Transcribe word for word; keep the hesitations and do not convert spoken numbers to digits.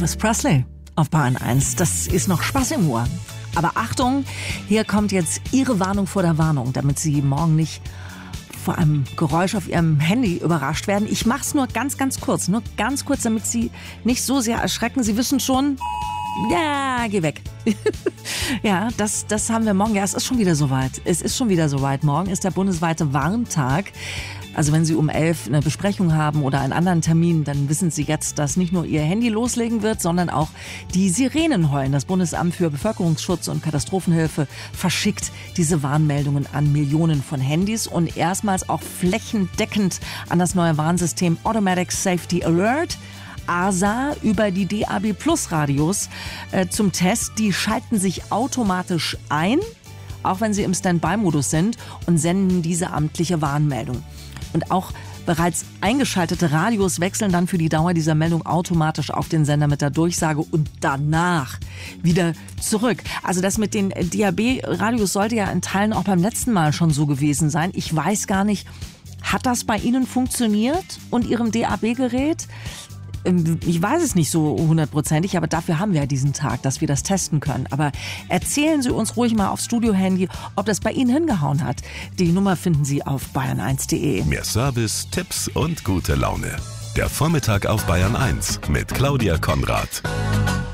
Elvis Presley auf Bayern eins. Das ist noch Spaß im Ohr. Aber Achtung, hier kommt jetzt Ihre Warnung vor der Warnung, damit Sie morgen nicht vor einem Geräusch auf Ihrem Handy überrascht werden. Ich mache es nur ganz, ganz kurz. Nur ganz kurz, damit Sie nicht so sehr erschrecken. Sie wissen schon, ja, geh weg. Ja, das, das haben wir morgen. Ja, es ist schon wieder soweit. Es ist schon wieder soweit. Morgen ist der bundesweite Warntag. Also wenn Sie um elf eine Besprechung haben oder einen anderen Termin, dann wissen Sie jetzt, dass nicht nur Ihr Handy loslegen wird, sondern auch die Sirenen heulen. Das Bundesamt für Bevölkerungsschutz und Katastrophenhilfe verschickt diese Warnmeldungen an Millionen von Handys und erstmals auch flächendeckend an das neue Warnsystem Automatic Safety Alert. A S A über die D A B Plus Radios äh, zum Test. Die schalten sich automatisch ein, auch wenn sie im Standby-Modus sind, und senden diese amtliche Warnmeldung. Und auch bereits eingeschaltete Radios wechseln dann für die Dauer dieser Meldung automatisch auf den Sender mit der Durchsage und danach wieder zurück. Also das mit den D A B-Radios sollte ja in Teilen auch beim letzten Mal schon so gewesen sein. Ich weiß gar nicht, hat das bei Ihnen funktioniert und Ihrem D A B-Gerät? Ich weiß es nicht so hundertprozentig, aber dafür haben wir ja diesen Tag, dass wir das testen können. Aber erzählen Sie uns ruhig mal aufs Studio-Handy, ob das bei Ihnen hingehauen hat. Die Nummer finden Sie auf bayern eins punkt de. Mehr Service, Tipps und gute Laune. Der Vormittag auf Bayern eins mit Claudia Konrad.